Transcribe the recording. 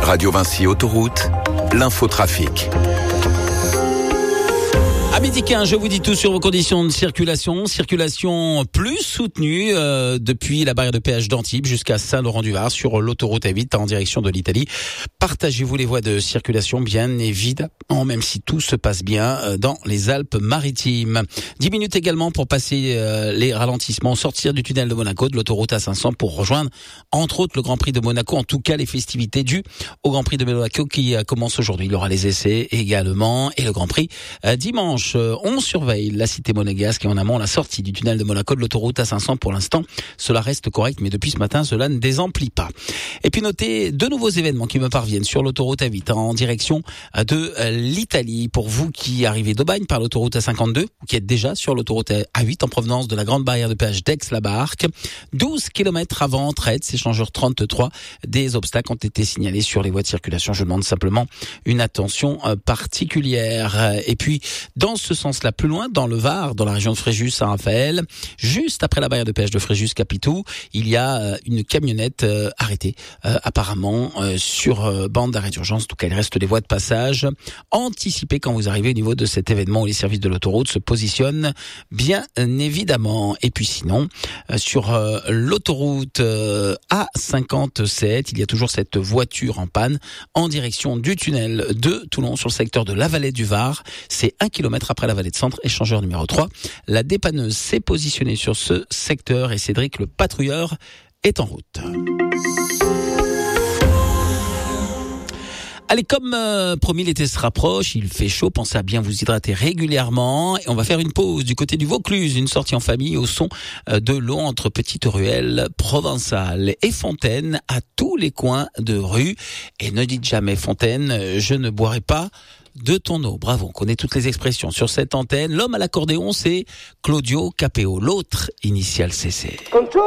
Radio Vinci Autoroute, l'infotrafic. À midi 15, je vous dis tout sur vos conditions de circulation. Circulation plus soutenue depuis la barrière de péage d'Antibes jusqu'à Saint-Laurent-du-Var sur l'autoroute A8 en direction de l'Italie. Partagez-vous les voies de circulation bien évidemment, même si tout se passe bien dans les Alpes-Maritimes. 10 minutes également pour passer les ralentissements, sortir du tunnel de Monaco, de l'autoroute A500 pour rejoindre entre autres le Grand Prix de Monaco, en tout cas les festivités dues au Grand Prix de Monaco qui commence aujourd'hui. Il y aura les essais également et le Grand Prix dimanche. On surveille la cité monégasque et en amont la sortie du tunnel de Monaco de l'autoroute A500. Pour l'instant, cela reste correct, mais depuis ce matin, cela ne désemplit pas. Et puis notez deux nouveaux événements qui me parviennent sur l'autoroute A8 en direction de l'Italie. Pour vous qui arrivez d'Aubagne par l'autoroute A52, ou qui êtes déjà sur l'autoroute A8 en provenance de la grande barrière de péage d'Aix-la-Barque, 12 km avant Traits, échangeur 33, des obstacles ont été signalés sur les voies de circulation. Je demande simplement une attention particulière. Et puis, dans ce sens-là, plus loin, dans le Var, dans la région de Fréjus-Saint-Raphaël, juste après la barrière de péage de Fréjus-Capitou, il y a une camionnette arrêtée, apparemment sur bande d'arrêt d'urgence. En tout cas, il reste des voies de passage. Anticipez quand vous arrivez au niveau de cet événement où les services de l'autoroute se positionnent, bien évidemment. Et puis sinon, sur l'autoroute A57, il y a toujours cette voiture en panne en direction du tunnel de Toulon sur le secteur de la vallée du Var. C'est 1 kilomètre après la vallée de Centre, échangeur numéro 3. La dépanneuse s'est positionnée sur ce secteur et Cédric, le patrouilleur, est en route. Allez, comme promis, l'été se rapproche, il fait chaud, pensez à bien vous hydrater régulièrement. Et on va faire une pause du côté du Vaucluse, une sortie en famille au son de l'eau entre petites ruelles provençales et fontaines à tous les coins de rue. Et ne dites jamais fontaine, je ne boirai pas de ton eau. Bravo, on connaît toutes les expressions sur cette antenne. L'homme à l'accordéon, c'est Claudio Capéo, l'autre initial CC.